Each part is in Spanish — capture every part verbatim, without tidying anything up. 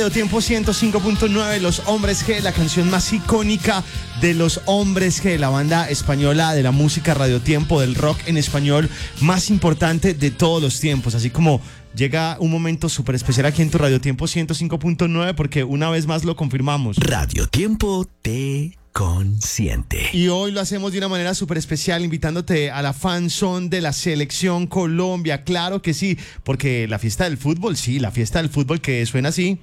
Tiempo ciento cinco punto nueve, Los Hombres G, la canción más icónica de Los Hombres G, la banda española de la música Radio Tiempo, del rock en español más importante de todos los tiempos. Así como llega un momento súper especial aquí en tu Radio Tiempo ciento cinco punto nueve, porque una vez más lo confirmamos. Radio Tiempo te consiente. Y hoy lo hacemos de una manera súper especial, invitándote a la fanzone de la Selección Colombia. Claro que sí, porque la fiesta del fútbol, sí, la fiesta del fútbol que suena así,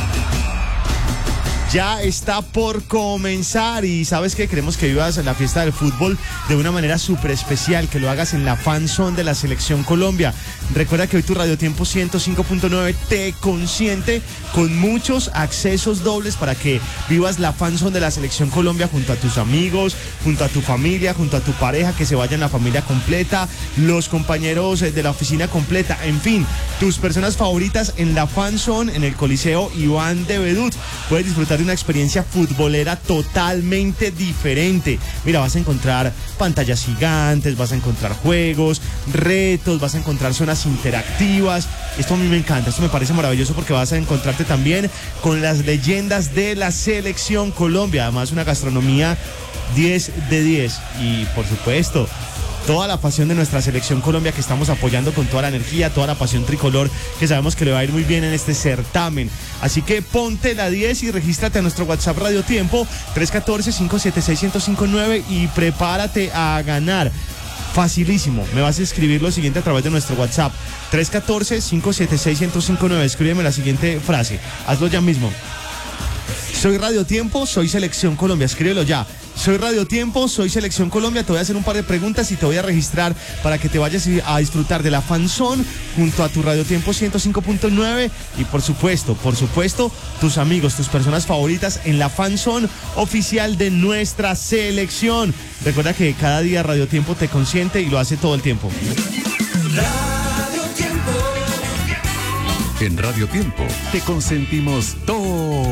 ya está por comenzar. Y ¿sabes qué? Queremos que vivas la fiesta del fútbol de una manera súper especial, que lo hagas en la fanzone de la Selección Colombia. Recuerda que hoy tu Radio Tiempo ciento cinco punto nueve te consiente con muchos accesos dobles para que vivas la fanzone de la Selección Colombia junto a tus amigos, junto a tu familia, junto a tu pareja, que se vayan la familia completa, los compañeros de la oficina completa, en fin, tus personas favoritas en la fanzone en el Coliseo Iván de Bedut. Puedes disfrutar de una experiencia futbolera totalmente diferente. Mira, vas a encontrar pantallas gigantes, vas a encontrar juegos, retos, vas a encontrar zonas interactivas. Esto a mí me encanta, esto me parece maravilloso, porque vas a encontrarte también con las leyendas de la Selección Colombia. Además, una gastronomía diez de diez y, por supuesto, toda la pasión de nuestra Selección Colombia, que estamos apoyando con toda la energía, toda la pasión tricolor, que sabemos que le va a ir muy bien en este certamen. Así que ponte la diez y regístrate a nuestro WhatsApp Radio Tiempo tres uno cuatro, cinco siete seis, uno cero cinco nueve y prepárate a ganar. Facilísimo, me vas a escribir lo siguiente a través de nuestro WhatsApp tres uno cuatro, cinco siete seis, uno cero cinco nueve. Escríbeme la siguiente frase, hazlo ya mismo: soy Radio Tiempo, soy Selección Colombia. Escríbelo ya. Soy Radio Tiempo, soy Selección Colombia. Te voy a hacer un par de preguntas y te voy a registrar para que te vayas a disfrutar de la fanzone junto a tu Radio Tiempo ciento cinco punto nueve y, por supuesto, por supuesto, tus amigos, tus personas favoritas en la fanzone oficial de nuestra selección. Recuerda que cada día Radio Tiempo te consiente y lo hace todo el tiempo. Radio Tiempo. En Radio Tiempo te consentimos todo.